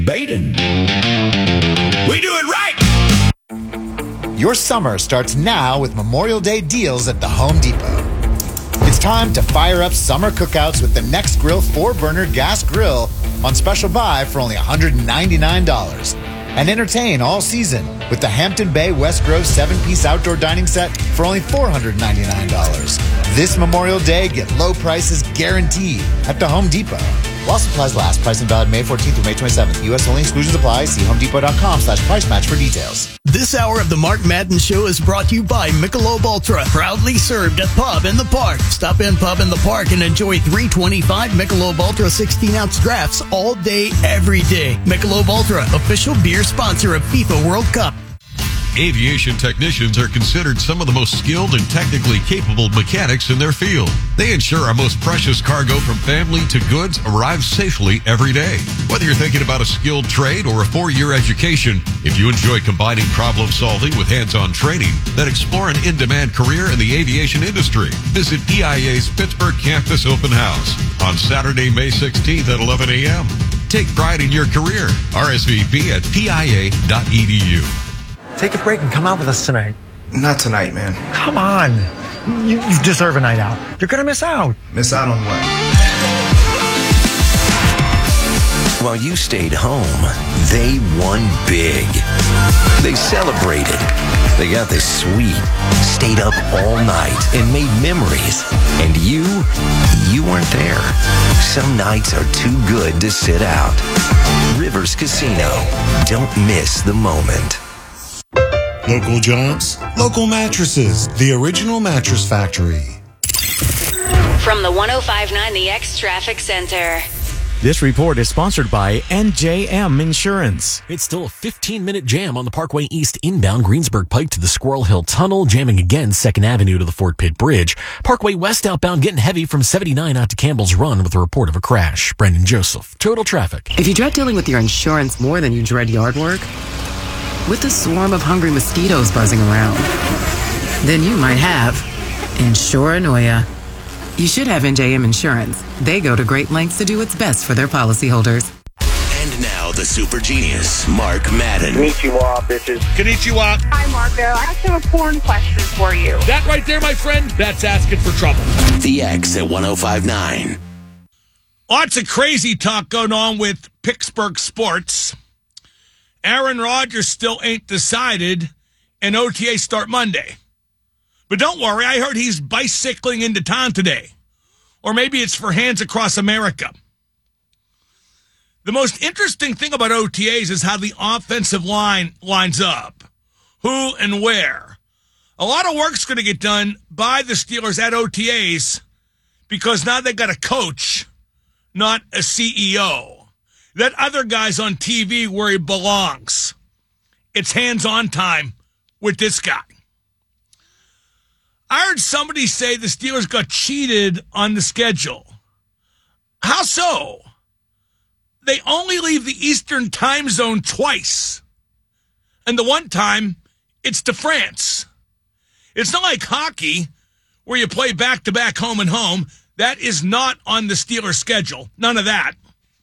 Baden. We do it right! Your summer starts now with Memorial Day deals at the Home Depot. It's time to fire up summer cookouts with the NextGrill 4-burner gas grill on special buy for only $199. And entertain all season with the Hampton Bay West Grove 7-piece outdoor dining set for only $499. This Memorial Day, get low prices guaranteed at the Home Depot. While supplies last, price and valid May 14th through May 27th. U.S. only, exclusions apply. See homedepot.com/price match for details. This hour of the Mark Madden Show is brought to you by Michelob Ultra, proudly served at Pub in the Park. Stop in Pub in the Park and enjoy 325 Michelob Ultra 16-ounce drafts all day, every day. Michelob Ultra, official beer sponsor of FIFA World Cup. Aviation technicians are considered some of the most skilled and technically capable mechanics in their field. They ensure our most precious cargo from family to goods arrives safely every day. Whether you're thinking about a skilled trade or a 4-year education, if you enjoy combining problem solving with hands-on training, then explore an in-demand career in the aviation industry. Visit EIA's Pittsburgh Campus Open House on Saturday, May 16th at 11 a.m. Take pride in your career. RSVP at pia.edu. Take a break and come out with us tonight. Not tonight, man. Come on. You deserve a night out. You're going to miss out. Miss out on what? While you stayed home, they won big. They celebrated. They got the suite, stayed up all night, and made memories. And you weren't there. Some nights are too good to sit out. Rivers Casino. Don't miss the moment. Local jobs, local mattresses, the original mattress factory. From the 105.9 The X Traffic Center. This report is sponsored by NJM Insurance. It's still a 15-minute jam on the Parkway East inbound Greensburg Pike to the Squirrel Hill Tunnel, jamming again 2nd Avenue to the Fort Pitt Bridge. Parkway West outbound getting heavy from 79 out to Campbell's Run with a report of a crash. Brendan Joseph, Total Traffic. If you dread dealing with your insurance more than you dread yard work, with a swarm of hungry mosquitoes buzzing around, then you might have Insuranoia. You should have NJM Insurance. They go to great lengths to do what's best for their policyholders. And now the super genius, Mark Madden. Konnichiwa, bitches. Konnichiwa. Hi, Marco. I actually have a porn question for you. That right there, my friend, that's asking for trouble. The X at 105.9. Lots of crazy talk going on with Pittsburgh sports. Aaron Rodgers still ain't decided, and OTA start Monday. But don't worry, I heard he's bicycling into town today. Or maybe it's for Hands Across America. The most interesting thing about OTAs is how the offensive line lines up. Who and where. A lot of work's going to get done by the Steelers at OTAs because now they got a coach, not a CEO. That other guy's on TV where he belongs. It's hands-on time with this guy. I heard somebody say the Steelers got cheated on the schedule. How so? They only leave the Eastern time zone twice. And the one time, it's to France. It's not like hockey where you play back-to-back home and home. That is not on the Steelers schedule. None of that.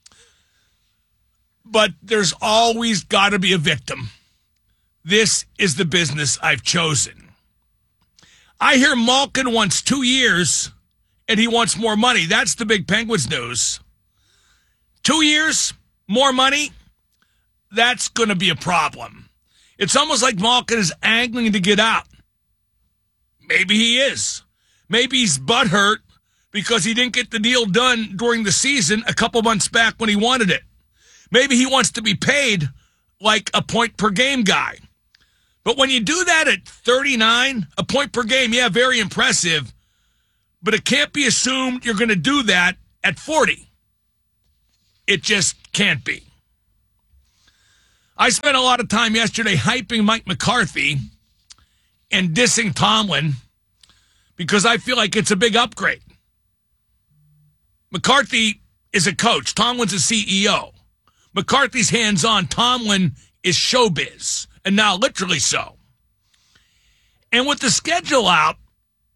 But there's always got to be a victim. This is the business I've chosen. I hear Malkin wants 2 years, and he wants more money. That's the big Penguins news. 2 years, more money, that's going to be a problem. It's almost like Malkin is angling to get out. Maybe he is. Maybe he's butthurt because he didn't get the deal done during the season a couple months back when he wanted it. Maybe he wants to be paid like a point-per-game guy. But when you do that at 39, a point per game, yeah, very impressive. But it can't be assumed you're going to do that at 40. It just can't be. I spent a lot of time yesterday hyping Mike McCarthy and dissing Tomlin because I feel like it's a big upgrade. McCarthy is a coach. Tomlin's a CEO. McCarthy's hands-on. Tomlin is showbiz. And now literally so. And with the schedule out,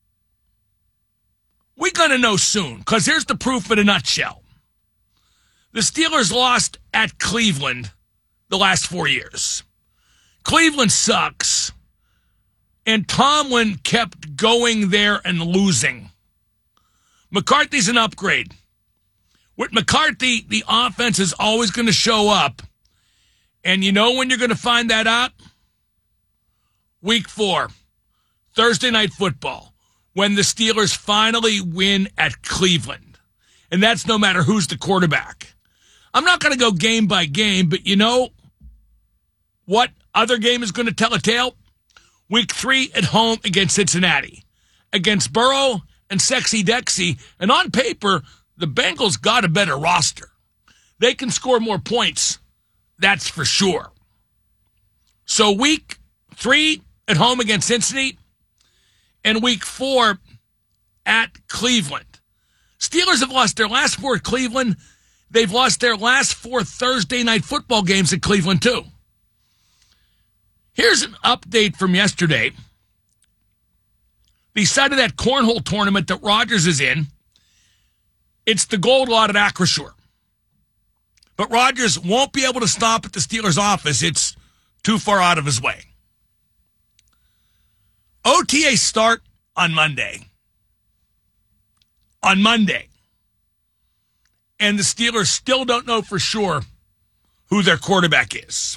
we're going to know soon, because here's the proof in a nutshell. The Steelers lost at Cleveland the last 4 years. Cleveland sucks, and Tomlin kept going there and losing. McCarthy's an upgrade. With McCarthy, the offense is always going to show up. And you know when you're going to find that out? Week 4, Thursday Night Football, when the Steelers finally win at Cleveland. And that's no matter who's the quarterback. I'm not going to go game by game, but you know what other game is going to tell a tale? Week 3 at home against Cincinnati. Against Burrow and Sexy Dexy. And on paper, the Bengals got a better roster. They can score more points. That's for sure. So week 3 at home against Cincinnati and week 4 at Cleveland. Steelers have lost their last 4 at Cleveland. They've lost their last 4 Thursday Night Football games at Cleveland, too. Here's an update from yesterday. The side of that cornhole tournament that Rodgers is in, it's the gold lot at Acrisure. But Rodgers won't be able to stop at the Steelers' office. It's too far out of his way. OTA start on Monday. On Monday. And the Steelers still don't know for sure who their quarterback is.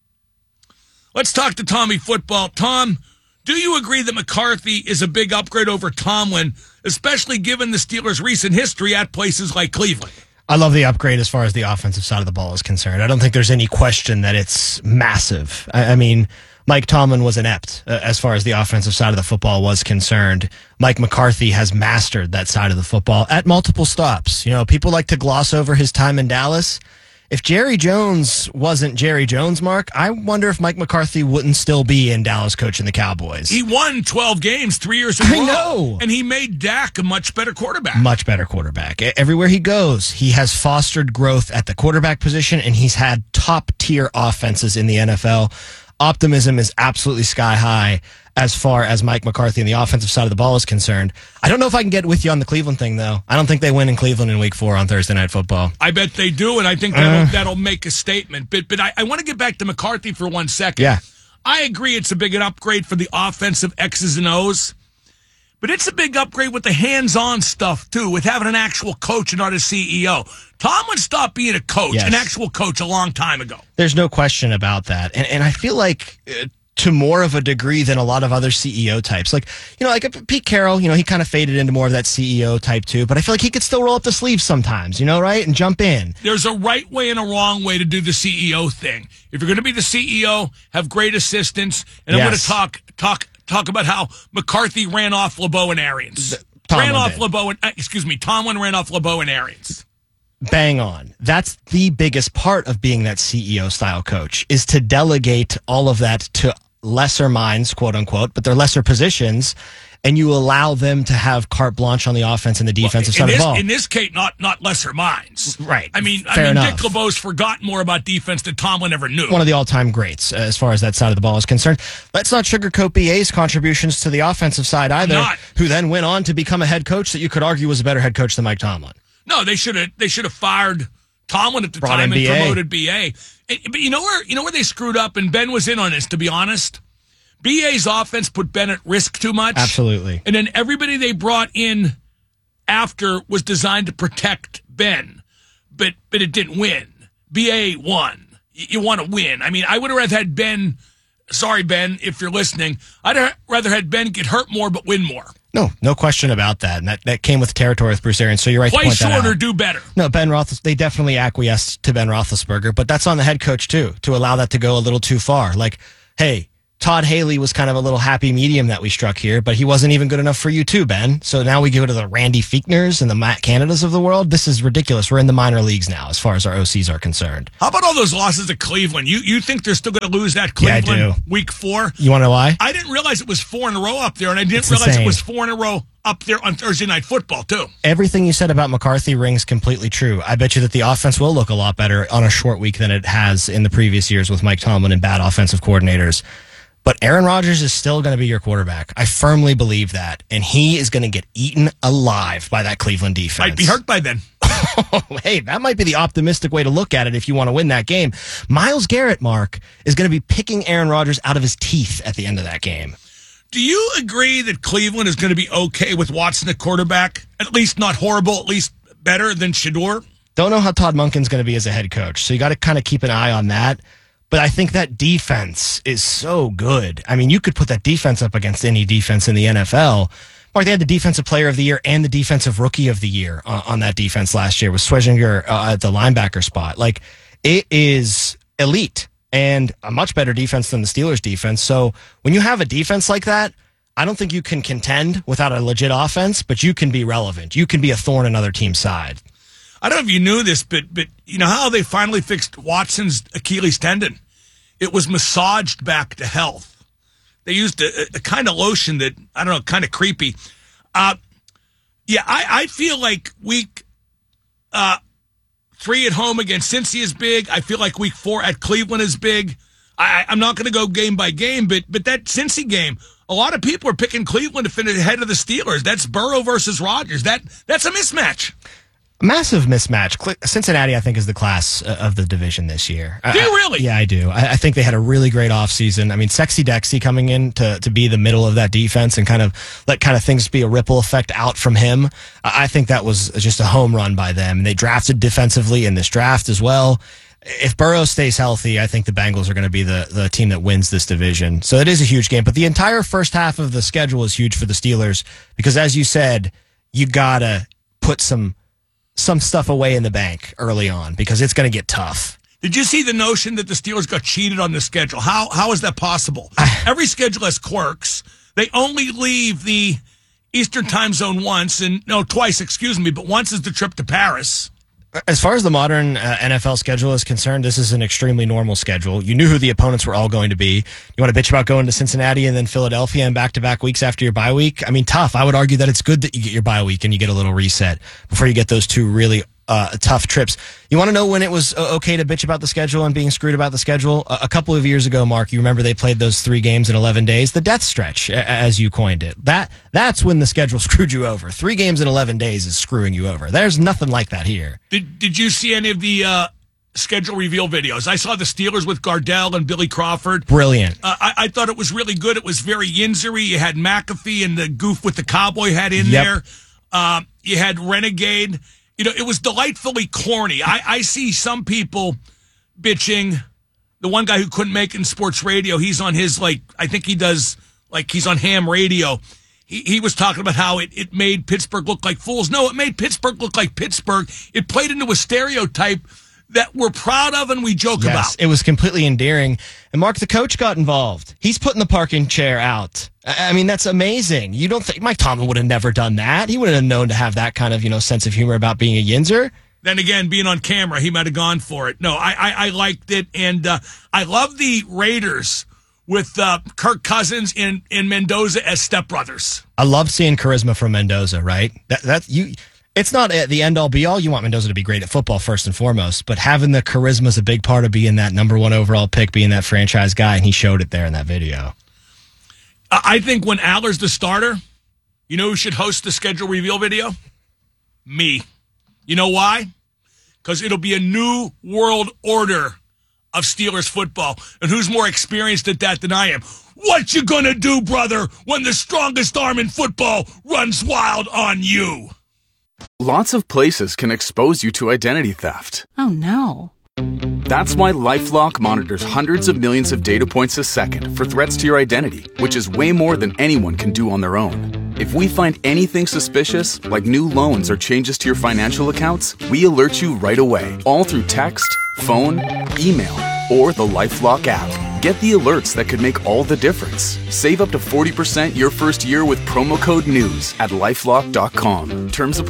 Let's talk to Tommy Football. Tom, do you agree that McCarthy is a big upgrade over Tomlin, especially given the Steelers' recent history at places like Cleveland? I love the upgrade as far as the offensive side of the ball is concerned. I don't think there's any question that it's massive. I mean, Mike Tomlin was inept as far as the offensive side of the football was concerned. Mike McCarthy has mastered that side of the football at multiple stops. You know, people like to gloss over his time in Dallas. If Jerry Jones wasn't Jerry Jones, Mark, I wonder if Mike McCarthy wouldn't still be in Dallas coaching the Cowboys. He won 12 games 3 years in a row. I know. And he made Dak a much better quarterback. Much better quarterback. Everywhere he goes, he has fostered growth at the quarterback position, and he's had top-tier offenses in the NFL. Optimism is absolutely sky high as far as Mike McCarthy and the offensive side of the ball is concerned. I don't know if I can get with you on the Cleveland thing, though. I don't think they win in Cleveland in Week 4 on Thursday Night Football. I bet they do, and I think that'll make a statement. But I want to get back to McCarthy for 1 second. Yeah. I agree it's a big upgrade for the offensive X's and O's, but it's a big upgrade with the hands-on stuff, too, with having an actual coach and not a CEO. Tomlin stopped being a coach, an actual coach, a long time ago. There's no question about that. And I feel like to more of a degree than a lot of other CEO types. Like, you know, like Pete Carroll, you know, he kind of faded into more of that CEO type too, but I feel like he could still roll up the sleeves sometimes, you know, right? And jump in. There's a right way and a wrong way to do the CEO thing. If you're going to be the CEO, have great assistants. And I'm going to talk about how McCarthy ran off LeBeau and Arians. Tomlin ran off LeBeau and Arians. Bang on. That's the biggest part of being that CEO style coach, is to delegate all of that to lesser minds, quote unquote, but they're lesser positions, and you allow them to have carte blanche on the offense and the defensive side of the ball. In this case, not lesser minds. Right. I mean, enough. Dick LeBeau's forgotten more about defense than Tomlin ever knew. One of the all-time greats as far as that side of the ball is concerned. Let's not sugarcoat BA's contributions to the offensive side either, who then went on to become a head coach that you could argue was a better head coach than Mike Tomlin. No, they should have fired Tomlin at the time and promoted BA. But you know where they screwed up, and Ben was in on this, to be honest. BA's offense put Ben at risk too much. Absolutely. And then everybody they brought in after was designed to protect Ben. But it didn't win. BA won. You want to win. I mean, I would have rather had Ben, sorry, Ben, if you're listening, I'd rather had Ben get hurt more but win more. No question about that. And that came with the territory with Bruce Arians. So you're right to point that out. Play shorter, do better. No, they definitely acquiesced to Ben Roethlisberger, but that's on the head coach too, to allow that to go a little too far. Like, hey, Todd Haley was kind of a little happy medium that we struck here, but he wasn't even good enough for you too, Ben. So now we go to the Randy Fichtners and the Matt Canadas of the world. This is ridiculous. We're in the minor leagues now as far as our OCs are concerned. How about all those losses to Cleveland? You think they're still going to lose that Cleveland I do. Week 4? You want to know why? I didn't realize it was 4 in a row up there, and I didn't realize it was 4 in a row up there on Thursday Night Football, too. Everything you said about McCarthy rings completely true. I bet you that the offense will look a lot better on a short week than it has in the previous years with Mike Tomlin and bad offensive coordinators. But Aaron Rodgers is still going to be your quarterback. I firmly believe that. And he is going to get eaten alive by that Cleveland defense. Might be hurt by then. Hey, that might be the optimistic way to look at it if you want to win that game. Myles Garrett, Mark, is going to be picking Aaron Rodgers out of his teeth at the end of that game. Do you agree that Cleveland is going to be okay with Watson at quarterback? At least not horrible, at least better than Shedeur? Don't know how Todd Monken's going to be as a head coach, so you got to kind of keep an eye on that. But I think that defense is so good. I mean, you could put that defense up against any defense in the NFL. Mark, they had the Defensive Player of the Year and the Defensive Rookie of the Year on that defense last year with Schwesinger at the linebacker spot. Like, it is elite and a much better defense than the Steelers' defense. So when you have a defense like that, I don't think you can contend without a legit offense, but you can be relevant. You can be a thorn in other team's side. I don't know if you knew this, but you know how they finally fixed Watson's Achilles tendon? It was massaged back to health. They used a kind of lotion that, I don't know, kind of creepy. I feel like week 3 at home against Cincy is big. I feel like week 4 at Cleveland is big. I'm not going to go game by game, but that Cincy game, a lot of people are picking Cleveland to finish ahead of the Steelers. That's Burrow versus Rodgers. That's a mismatch. Massive mismatch. Cincinnati, I think, is the class of the division this year. Do you really? Yeah, I do. I think they had a really great offseason. I mean, Sexy Dexy coming in to be the middle of that defense and kind of let kind of things be a ripple effect out from him. I think that was just a home run by them. And they drafted defensively in this draft as well. If Burrow stays healthy, I think the Bengals are going to be the team that wins this division. So it is a huge game. But the entire first half of the schedule is huge for the Steelers because, as you said, you got to put some stuff away in the bank early on because it's going to get tough. Did you see the notion that the Steelers got cheated on the schedule? How is that possible? Every schedule has quirks. They only leave the Eastern time zone twice, but once is the trip to Paris. As far as the modern NFL schedule is concerned, this is an extremely normal schedule. You knew who the opponents were all going to be. You want to bitch about going to Cincinnati and then Philadelphia and back-to-back weeks after your bye week? I mean, tough. I would argue that it's good that you get your bye week and you get a little reset before you get those two really tough trips. You want to know when it was okay to bitch about the schedule and being screwed about the schedule? A couple of years ago, Mark, you remember they played those 3 games in 11 days, the death stretch, as you coined it. That's when the schedule screwed you over. 3 games in 11 days is screwing you over. There's nothing like that here. Did you see any of the schedule reveal videos? I saw the Steelers with Gardell and Billy Crawford. Brilliant. I thought it was really good. It was very Yinzery. You had McAfee and the goof with the cowboy hat in there. You had Renegade. You know, it was delightfully corny. I see some people bitching. The one guy who couldn't make it in sports radio, he's on his, I think he does, he's on ham radio. He was talking about how it made Pittsburgh look like fools. No, it made Pittsburgh look like Pittsburgh. It played into a stereotype that we're proud of and we joke about. It was completely endearing. And Mark, the coach got involved. He's putting the parking chair out. I mean, that's amazing. You don't think Mike Tomlin would have never done that? He wouldn't have known to have that kind of, sense of humor about being a Yinzer. Then again, being on camera, he might have gone for it. No, I liked it. And I love the Raiders with Kirk Cousins and Mendoza as stepbrothers. I love seeing charisma from Mendoza, right? It's not the end-all, be-all. You want Mendoza to be great at football first and foremost, but having the charisma is a big part of being that number 1 overall pick, being that franchise guy, and he showed it there in that video. I think when Aller's the starter, you know who should host the schedule reveal video? Me. You know why? Because it'll be a new world order of Steelers football. And who's more experienced at that than I am? What you gonna do, brother, when the strongest arm in football runs wild on you? Lots of places can expose you to identity theft. Oh, no. That's why LifeLock monitors hundreds of millions of data points a second for threats to your identity, which is way more than anyone can do on their own. If we find anything suspicious, like new loans or changes to your financial accounts, we alert you right away, all through text, phone, email, or the LifeLock app. Get the alerts that could make all the difference. Save up to 40% your first year with promo code NEWS at LifeLock.com. Terms apply.